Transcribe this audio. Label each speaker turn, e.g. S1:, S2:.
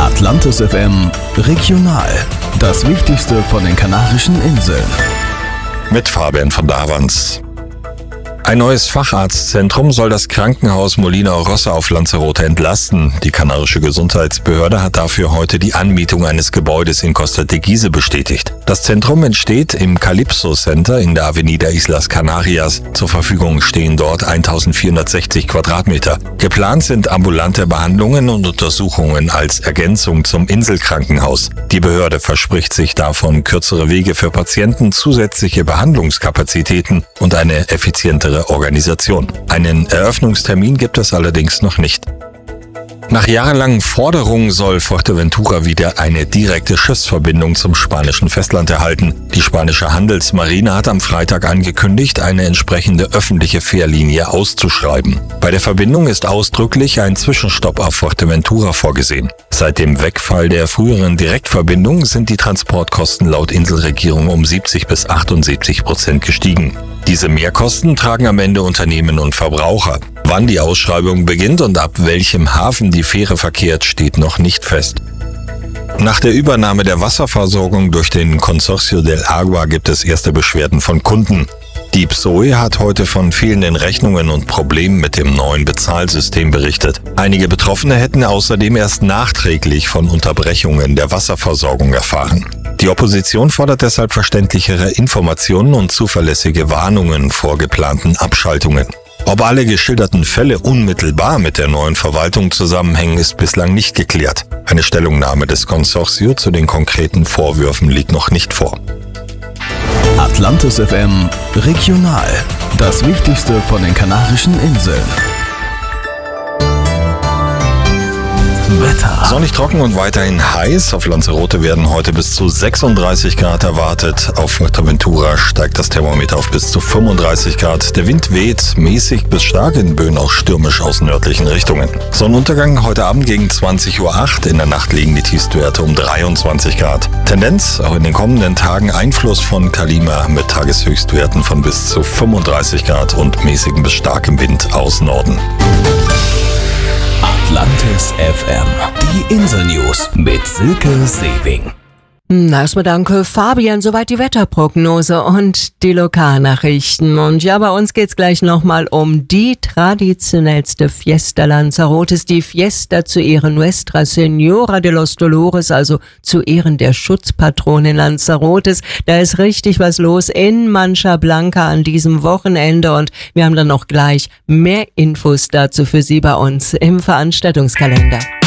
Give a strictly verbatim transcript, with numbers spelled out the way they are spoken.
S1: Atlantis F M Regional. Das Wichtigste von den Kanarischen Inseln.
S2: Mit Fabian von Davans. Ein neues Facharztzentrum soll das Krankenhaus Molina Rossa auf Lanzarote entlasten. Die kanarische Gesundheitsbehörde hat dafür heute die Anmietung eines Gebäudes in Costa Teguise bestätigt. Das Zentrum entsteht im Calypso Center in der Avenida Islas Canarias. Zur Verfügung stehen dort eintausendvierhundertsechzig Quadratmeter. Geplant sind ambulante Behandlungen und Untersuchungen als Ergänzung zum Inselkrankenhaus. Die Behörde verspricht sich davon kürzere Wege für Patienten, zusätzliche Behandlungskapazitäten und eine effizientere Organisation. Einen Eröffnungstermin gibt es allerdings noch nicht. Nach jahrelangen Forderungen soll Fuerteventura wieder eine direkte Schiffsverbindung zum spanischen Festland erhalten. Die spanische Handelsmarine hat am Freitag angekündigt, eine entsprechende öffentliche Fährlinie auszuschreiben. Bei der Verbindung ist ausdrücklich ein Zwischenstopp auf Fuerteventura vorgesehen. Seit dem Wegfall der früheren Direktverbindung sind die Transportkosten laut Inselregierung um siebzig bis achtundsiebzig Prozent gestiegen. Diese Mehrkosten tragen am Ende Unternehmen und Verbraucher. Wann die Ausschreibung beginnt und ab welchem Hafen die Fähre verkehrt, steht noch nicht fest. Nach der Übernahme der Wasserversorgung durch den Consorcio del Agua gibt es erste Beschwerden von Kunden. Die P S O E hat heute von fehlenden Rechnungen und Problemen mit dem neuen Bezahlsystem berichtet. Einige Betroffene hätten außerdem erst nachträglich von Unterbrechungen der Wasserversorgung erfahren. Die Opposition fordert deshalb verständlichere Informationen und zuverlässige Warnungen vor geplanten Abschaltungen. Ob alle geschilderten Fälle unmittelbar mit der neuen Verwaltung zusammenhängen, ist bislang nicht geklärt. Eine Stellungnahme des Consorcio zu den konkreten Vorwürfen liegt noch nicht vor.
S1: Atlantis F M Regional. Das Wichtigste von den Kanarischen Inseln. Wetter.
S2: Sonnig, trocken und weiterhin heiß. Auf Lanzarote werden heute bis zu sechsunddreißig Grad erwartet. Auf Fuerteventura steigt das Thermometer auf bis zu fünfunddreißig Grad. Der Wind weht mäßig bis stark, in Böen auch stürmisch aus nördlichen Richtungen. Sonnenuntergang heute Abend gegen zwanzig Uhr acht. In der Nacht liegen die Tiefstwerte um dreiundzwanzig Grad. Tendenz auch in den kommenden Tagen Einfluss von Kalima mit Tageshöchstwerten von bis zu fünfunddreißig Grad und mäßigem bis starkem Wind aus Norden.
S1: Atlantis F M. Die Insel-News mit Silke Sewing.
S3: Erstmal danke, Fabian. Soweit die Wetterprognose und die Lokalnachrichten. Und ja, bei uns geht's gleich nochmal um die traditionellste Fiesta Lanzarotes, die Fiesta zu Ehren Nuestra Señora de los Dolores, also zu Ehren der Schutzpatronin Lanzarotes. Da ist richtig was los in Mancha Blanca an diesem Wochenende und wir haben dann noch gleich mehr Infos dazu für Sie bei uns im Veranstaltungskalender.